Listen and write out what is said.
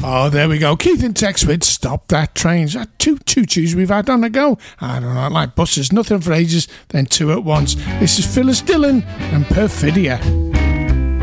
Oh, there we go. Keith and Tex with Stop That Train. That's two choo-choos we've had on the go. I don't know, like buses, nothing for ages, then two at once. This is Phyllis Dillon and Perfidia.